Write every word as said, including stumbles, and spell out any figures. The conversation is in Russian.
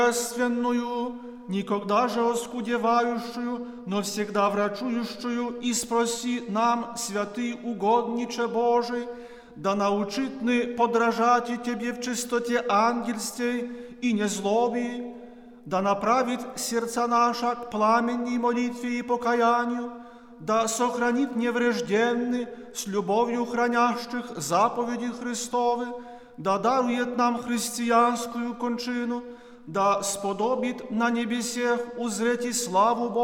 божественную, никогда же оскудевающую, но всегда врачующую, и спроси нам, святый угодниче Божий, да научит ны подражать Тебе в чистоте ангельстей и незлобии, да направит сердца наша к пламенней молитве и покаянию, да сохранит неврежденны с любовью хранящих заповеди Христовы, да дарует нам христианскую кончину, да сподобит на небесех узреть и славу Божию.